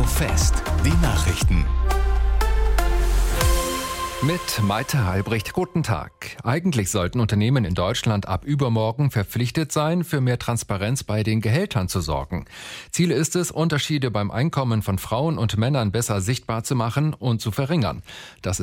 Fest, die Nachrichten. Mit Maite Halbricht, guten Tag. Eigentlich sollten Unternehmen in Deutschland ab übermorgen verpflichtet sein, für mehr Transparenz bei den Gehältern zu sorgen. Ziel ist es, Unterschiede beim Einkommen von Frauen und Männern besser sichtbar zu machen und zu verringern. Das